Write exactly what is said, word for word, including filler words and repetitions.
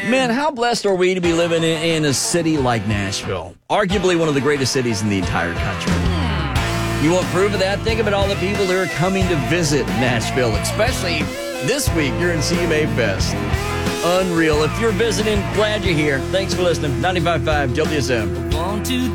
Man, how blessed are we to be living in, in a city like Nashville? Arguably one of the greatest cities in the entire country. You want proof of that? Think about all the people who are coming to visit Nashville, especially this week during C M A Fest. Unreal. If you're visiting, glad you're here. Thanks for listening. ninety-five point five W S M. Want to